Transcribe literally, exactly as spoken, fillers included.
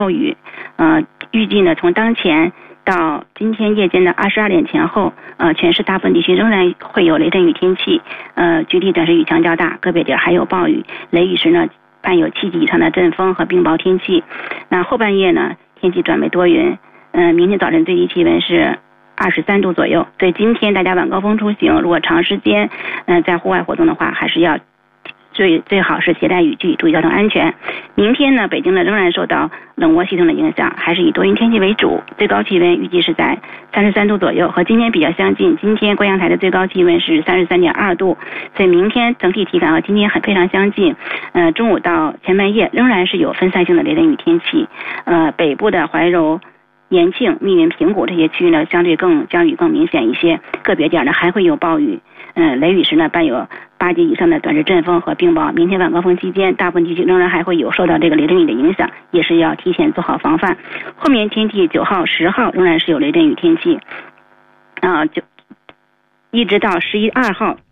暴雨，呃，预计呢从当前到今天夜间的二十二点前后，呃，全市大部分地区仍然会有雷阵雨天气，呃，局地短时雨强较大，个别地还有暴雨，雷雨时呢伴有七级以上的阵风和冰雹天气。那后半夜呢，天气转为多云，嗯、呃，明天早晨最低气温是二十三度左右。所以今天大家晚高峰出行，如果长时间嗯、呃、在户外活动的话，还是要最最好是携带雨具，注意交通安全。明天呢，北京呢仍然受到冷涡系统的影响，还是以多云天气为主，最高气温预计是在三十三度左右，和今天比较相近。今天关阳台的最高气温是三十三点二度，所以明天整体体感和今天很非常相近。呃，中午到前半夜仍然是有分散性的雷阵雨天气。呃，北部的怀柔、延庆、密云、平谷这些区域呢，相对更降雨更明显一些，个别点呢还会有暴雨。嗯，雷雨时呢伴有八级以上的短时阵风和冰雹。明天晚高峰期间，大部分地区仍然还会有受到这个雷阵雨的影响，也是要提前做好防范。后面天气九号、十号仍然是有雷阵雨天气，啊、呃，就一直到十一、二号